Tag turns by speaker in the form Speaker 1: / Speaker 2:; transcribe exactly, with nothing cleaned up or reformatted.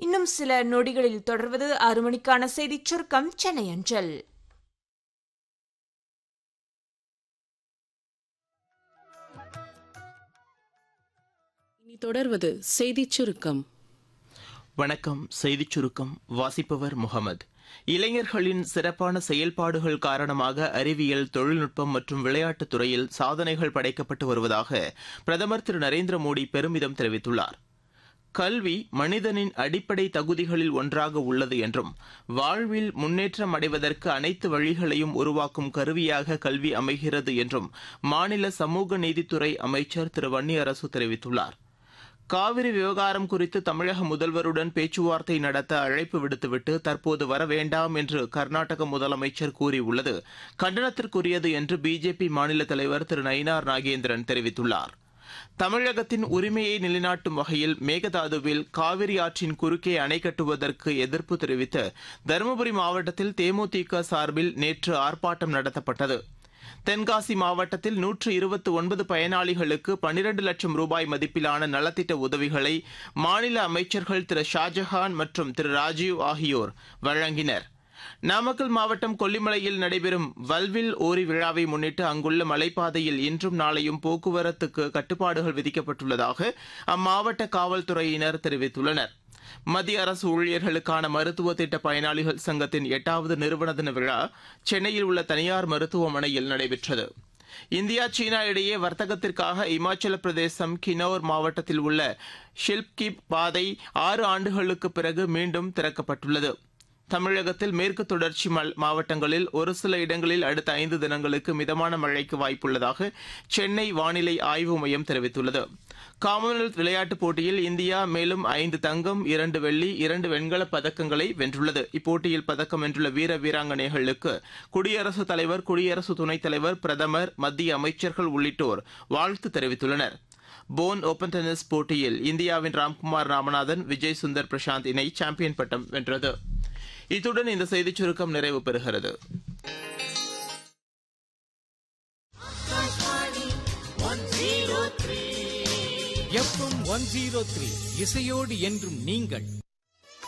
Speaker 1: இன்னும் சில நொடிகளில் தொடர்வது ஆறு மணிக்கான செய்திச் சுருக்கம் சென்னை அஞ்சல்.
Speaker 2: இனி தொடர்வது செய்திச் சுருக்கம்.
Speaker 3: வணக்கம். செய்திச் சுருக்கம் வாசிப்பவர் முகமது. இளைஞர்களின் சிறப்பான செயல்பாடுகள் காரணமாக அறிவியல், தொழில்நுட்பம் மற்றும் விளையாட்டுத் துறையில் சாதனைகள் படைக்கப்பட்டு வருவதாக பிரதமர் திரு நரேந்திர மோடி பெருமிதம் தெரிவித்துள்ளார். கல்வி மனிதனின் அடிப்படை தகுதிகளில் ஒன்றாக உள்ளது என்றும் வாழ்வில் முன்னேற்றம் அடைவதற்கு அனைத்து வழிகளையும் உருவாக்கும் கருவியாக கல்வி அமைகிறது என்றும் மாநில சமூக நீதித்துறை அமைச்சர் திரு வன்னியரசு தெரிவித்துள்ளார். காவிரி விவகாரம் குறித்து தமிழக முதல்வருடன் பேச்சுவார்த்தை நடத்த அழைப்பு விடுத்துவிட்டு தற்போது வர வேண்டாம் என்று கர்நாடக முதலமைச்சர் கூறியுள்ளது கண்டனத்திற்குரியது என்று பிஜேபி மாநில தலைவர் திரு நயினார் நாகேந்திரன் தெரிவித்துள்ளார். தமிழகத்தின் உரிமையை நிலைநாட்டும் வகையில் மேகதாதுவில் காவிரி ஆற்றின் குறுக்கே அணை கட்டுவதற்கு எதிர்ப்பு தெரிவித்து தருமபுரி மாவட்டத்தில் தேமுதிக சார்பில் நேற்று ஆர்ப்பாட்டம் நடத்தப்பட்டது. தென்காசி மாவட்டத்தில் நூற்று இருபத்தி ஒன்பது பயனாளிகளுக்கு பன்னிரண்டு லட்சம் ரூபாய் மதிப்பிலான நலத்திட்ட உதவிகளை மாநில அமைச்சர்கள் திரு ஷாஜஹான் மற்றும் திரு ராஜீவ் ஆகியோர் வழங்கினர். நாமக்கல் மாவட்டம் கொல்லிமலையில் நடைபெறும் வல்வில் ஓரி விழாவை முன்னிட்டு அங்குள்ள மலைப்பாதையில் இன்றும் நாளையும் போக்குவரத்துக்கு கட்டுப்பாடுகள் விதிக்கப்பட்டுள்ளதாக அம்மாவட்ட காவல்துறையினர் தெரிவித்துள்ளனர். மத்திய அரசு ஊழியர்களுக்கான மருத்துவ திட்ட பயனாளிகள் சங்கத்தின் எட்டாவது நிறுவன தின விழா சென்னையில் உள்ள தனியார் மருத்துவமனையில் நடைபெற்றது. இந்தியா சீனா இடையே வர்த்தகத்திற்காக இமாச்சல பிரதேசம் கின்னௌர் மாவட்டத்தில் உள்ள ஷில்ப்கி பாதை ஆறு ஆண்டுகளுக்கு பிறகு மீண்டும் திறக்கப்பட்டுள்ளது. தமிழகத்தில் மேற்கு தொடர்ச்சி மாவட்டங்களில் ஒரு சில இடங்களில் அடுத்த ஐந்து தினங்களுக்கு மிதமான மழைக்கு வாய்ப்புள்ளதாக சென்னை வானிலை ஆய்வு மையம் தெரிவித்துள்ளது. காமன்வெல்த் விளையாட்டுப் போட்டியில் இந்தியா மேலும் ஐந்து தங்கம், இரண்டு வெள்ளி, இரண்டு வெண்கலப் பதக்கங்களை வென்றுள்ளது. இப்போட்டியில் பதக்கம் வென்றுள்ள வீர வீராங்கனைகளுக்கு குடியரசுத் தலைவர், குடியரசு துணைத் தலைவர், பிரதமர், மத்திய அமைச்சர்கள் உள்ளிட்டோர் வாழ்த்து தெரிவித்துள்ளனர். போன் ஓபன் டென்னிஸ் போட்டியில் இந்தியாவின் ராம்குமார் ராமநாதன், விஜய் சுந்தர் பிரசாந்த் இணை சாம்பியன் பட்டம் வென்றது. இத்துடன் இந்த செய்திச் சுருக்கம் நிறைவு பெறுகிறது.
Speaker 4: எஃப்எம் ஒன் ஜீரோ த்ரீ இசையோடு என்றும் நீங்கள்